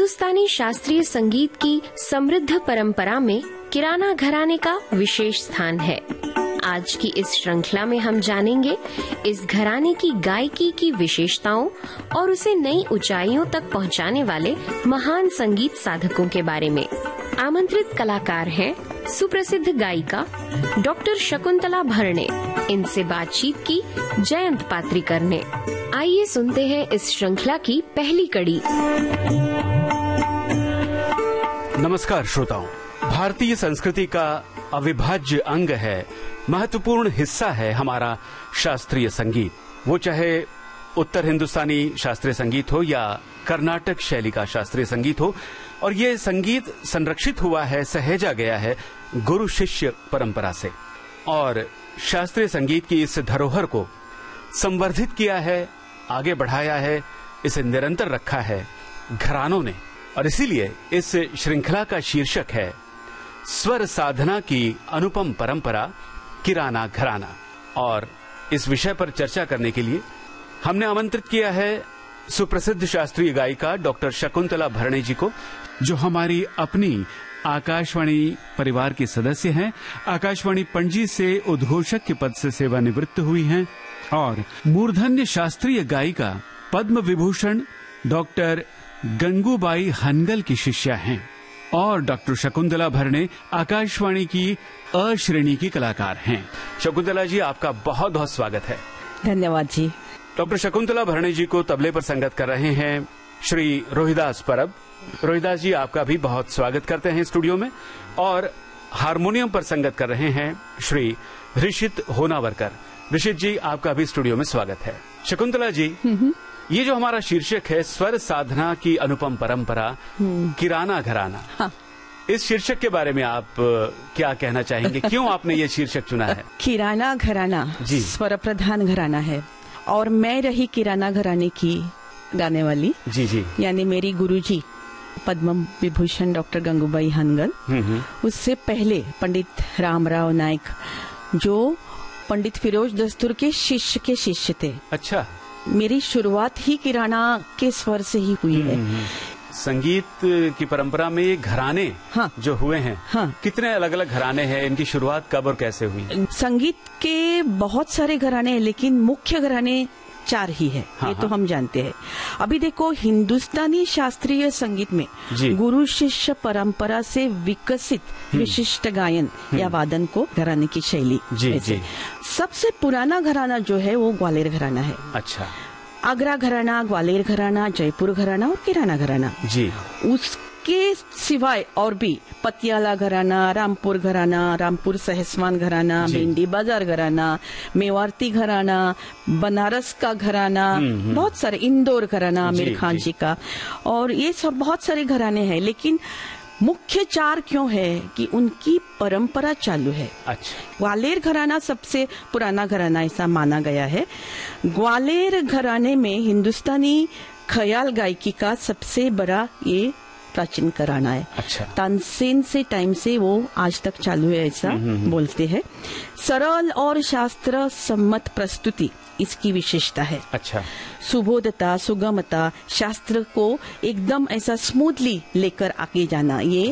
हिंदुस्तानी शास्त्रीय संगीत की समृद्ध परंपरा में किराना घराने का विशेष स्थान है। आज की इस श्रृंखला में हम जानेंगे इस घराने की गायकी की विशेषताओं और उसे नई ऊंचाइयों तक पहुंचाने वाले महान संगीत साधकों के बारे में। आमंत्रित कलाकार हैं सुप्रसिद्ध गायिका डॉक्टर शकुंतला भरणे। इनसे बातचीत की जयंत पात्रिकर ने। आइए सुनते हैं इस श्रृंखला की पहली कड़ी। नमस्कार श्रोताओं, भारतीय संस्कृति का अविभाज्य अंग है, महत्वपूर्ण हिस्सा है हमारा शास्त्रीय संगीत। वो चाहे उत्तर हिंदुस्तानी शास्त्रीय संगीत हो या कर्नाटक शैली का शास्त्रीय संगीत हो, और ये संगीत संरक्षित हुआ है, सहेजा गया है गुरु शिष्य परंपरा से, और शास्त्रीय संगीत की इस धरोहर को संवर्धित किया है, आगे बढ़ाया है, इसे निरंतर रखा है घरानों ने। और इसीलिए इस श्रृंखला का शीर्षक है स्वर साधना की अनुपम परंपरा, किराना घराना। और इस विषय पर चर्चा करने के लिए हमने आमंत्रित किया है सुप्रसिद्ध शास्त्रीय गायिका डॉक्टर शकुंतला भरणे जी को, जो हमारी अपनी आकाशवाणी परिवार के सदस्य हैं। आकाशवाणी पणजी से उद्घोषक के पद से सेवानिवृत्त हुई हैं और मूर्धन्य शास्त्रीय गायिका पद्म विभूषण डॉक्टर गंगूबाई हनगल की शिष्या हैं। और डॉक्टर शकुंतला भरणे आकाशवाणी की अ श्रेणी की कलाकार हैं। शकुंतला जी, आपका बहुत बहुत स्वागत है। धन्यवाद जी। डॉक्टर शकुंतला भरणे जी को तबले पर संगत कर रहे हैं श्री रोहिदास परब। रोहिदास जी, आपका भी बहुत स्वागत करते हैं स्टूडियो में। और हारमोनियम पर संगत कर रहे हैं श्री ऋषित होनावरकर। ऋषित जी, आपका भी स्टूडियो में स्वागत है। शकुंतला जी, ये जो हमारा शीर्षक है स्वर साधना की अनुपम परंपरा, किराना घराना, हाँ। इस शीर्षक के बारे में आप क्या कहना चाहेंगे? क्यों आपने ये शीर्षक चुना है? किराना घराना जी, स्वर प्रधान घराना है और मैं रही किराना घराने की गाने वाली। जी जी। यानी मेरी गुरुजी पद्म विभूषण डॉक्टर गंगूबाई हनगल, उससे पहले पंडित रामराव नायक, जो पंडित फिरोज दस्तूर के शिष्य थे। अच्छा। मेरी शुरुआत ही किराना के स्वर से ही हुई है। संगीत की परंपरा में ये घराने हाँ। जो हुए हैं, हाँ। कितने अलग अलग घराने हैं? इनकी शुरुआत कब और कैसे हुई? संगीत के बहुत सारे घराने हैं, लेकिन मुख्य घराने 4 ही है। हाँ, ये तो हम जानते हैं। अभी देखो, हिंदुस्तानी शास्त्रीय संगीत में गुरु शिष्य परंपरा से विकसित विशिष्ट गायन या वादन को घराने की शैली। जी। सबसे पुराना घराना जो है वो ग्वालियर घराना है। अच्छा। आगरा घराना, ग्वालियर घराना, जयपुर घराना और किराना घराना। जी। उसके सिवाय और भी पतियाला घराना, रामपुर घराना, रामपुर सहसवान घराना, भिंडी बाजार घराना, मेवाती घराना, बनारस का घराना, बहुत सारे, इंदौर घराना आमिर खान जी का, और ये सब बहुत सारे घराने हैं। लेकिन मुख्य 4 क्यों है कि उनकी परंपरा चालू है। अच्छा। ग्वालियर घराना सबसे पुराना घराना ऐसा माना गया है। ग्वालियर घराने में हिंदुस्तानी ख्याल गायकी का सबसे बड़ा ये प्राचीन घराना है। अच्छा। तानसेन से टाइम से वो आज तक चालू है, ऐसा बोलते हैं। सरल और शास्त्र सम्मत प्रस्तुति इसकी विशेषता है। अच्छा। सुबोधता, सुगमता, शास्त्र को एकदम ऐसा स्मूथली लेकर आगे जाना, ये